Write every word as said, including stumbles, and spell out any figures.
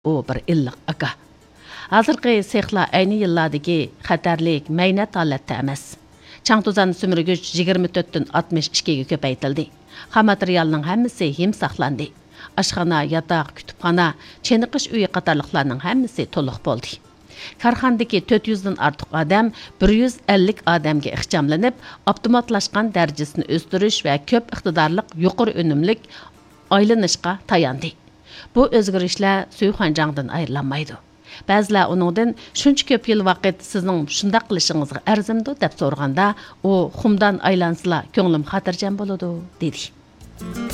u bir illiq aka. Hazırqı sexlar ayni yillardagi xatarlik maynat holatda emas. Changtuzan sömürgüç yigirma to'rtdan oltmish ikkiga ko'paytirildi. Xam materialning hammasi him saqlandi. Ashxona, yataq, kutubxona, cheniqish uyi qatorliqlarning hammasi to'liq bo'ldi. Karxandagi to'rt yuz dan ortiq odam bir yuz ellik odamga ixchamlanib, avtomatlashgan darajasini o'stirish va ko'p iqtidorli, yuqori unumlik aylanishga tayandi. Bu o'zgarishlar Suyxanjangdan ayrilanmaydi. Ba'zilar uningdan shuncha ko'p yil vaqt sizning shunday qilishingizga arzimdi deb so'raganda, u xumdan aylansila ko'nglim xotirjam bo'ladi dedi.